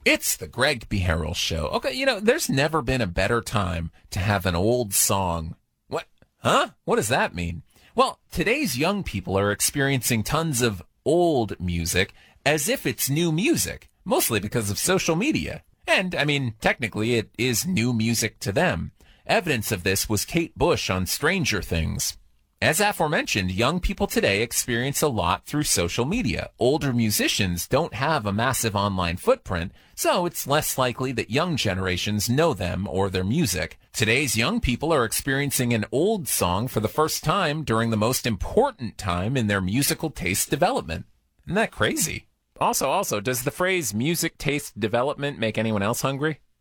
It's the Greg Beharrell Show. Okay, there's never been a better time to have an old song. What? Huh? What does that mean? Well, today's young people are experiencing tons of old music as if it's new music, mostly because of social media. And, technically it is new music to them. Evidence of this was Kate Bush on Stranger Things. As aforementioned, young people today experience a lot through social media. Older musicians don't have a massive online footprint, so it's less likely that young generations know them or their music. Today's young people are experiencing an old song for the first time during the most important time in their musical taste development. Isn't that crazy? Also, does the phrase music taste development make anyone else hungry?